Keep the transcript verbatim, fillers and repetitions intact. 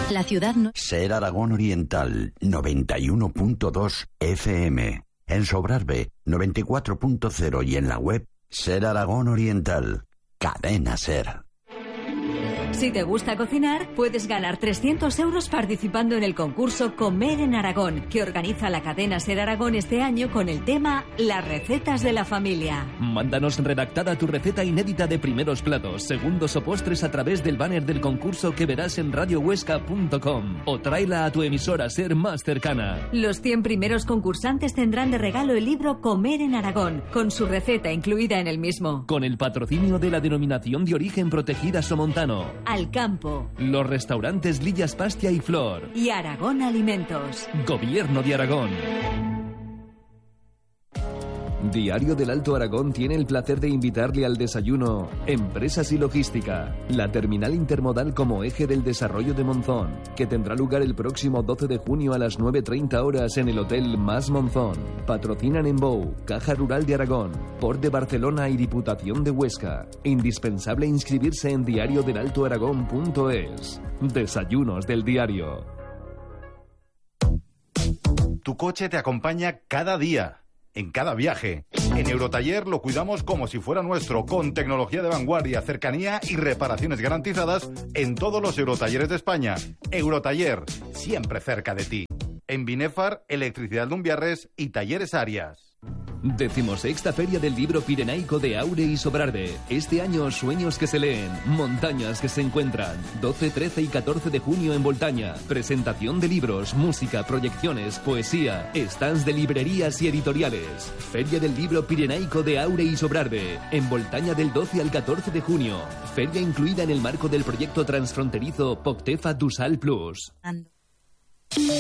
La ciudad no... Ser Aragón Oriental, noventa y uno punto dos F M. En Sobrarbe, noventa y cuatro punto cero y en la web Ser Aragón Oriental. Cadena Ser. Si te gusta cocinar, puedes ganar trescientos euros participando en el concurso Comer en Aragón, que organiza la cadena Ser Aragón este año con el tema Las recetas de la familia. Mándanos redactada tu receta inédita de primeros platos, segundos o postres a través del banner del concurso que verás en radio huesca punto com o tráela a tu emisora Ser más cercana. Los cien primeros concursantes tendrán de regalo el libro Comer en Aragón, con su receta incluida en el mismo. Con el patrocinio de la Denominación de Origen Protegida Somontano, Al Campo, los restaurantes Lillas Pastia y Flor y Aragón Alimentos. Gobierno de Aragón. Diario del Alto Aragón tiene el placer de invitarle al desayuno Empresas y Logística, la terminal intermodal como eje del desarrollo de Monzón, que tendrá lugar el próximo doce de junio a las nueve treinta horas en el Hotel Más Monzón. Patrocinan Embou, Caja Rural de Aragón, Port de Barcelona y Diputación de Huesca. Indispensable inscribirse en diario del alto aragón punto es. Desayunos del diario. Tu coche te acompaña cada día, en cada viaje. En Eurotaller lo cuidamos como si fuera nuestro, con tecnología de vanguardia, cercanía y reparaciones garantizadas en todos los Eurotalleres de España. Eurotaller, siempre cerca de ti. En Binefar, Electricidad Lumbiarres y Talleres Arias. Decimosexta Feria del Libro Pirenaico de Aure y Sobrarbe. Este año, sueños que se leen, montañas que se encuentran. doce, trece y catorce de junio en Voltaña. Presentación de libros, música, proyecciones, poesía, stands de librerías y editoriales. Feria del Libro Pirenaico de Aure y Sobrarbe. En Voltaña del doce al catorce de junio. Feria incluida en el marco del proyecto transfronterizo Poctefa Dusal Plus. Ando.